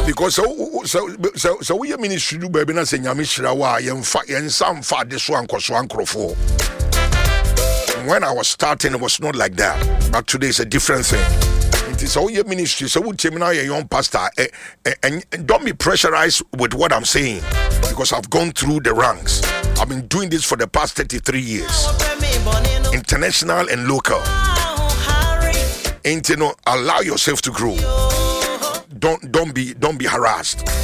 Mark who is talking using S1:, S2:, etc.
S1: Because so we ministry do baby na say nyame hira wa yen sam fa de so ankoso ankrofo. When I was starting, it was not like that. But today is a different thing. It is all your ministry. So, would you a young pastor and don't be pressurized with what I'm saying, because I've gone through the ranks. I've been doing this for the past 33 years, international and local. And allow yourself to grow. Don't be harassed.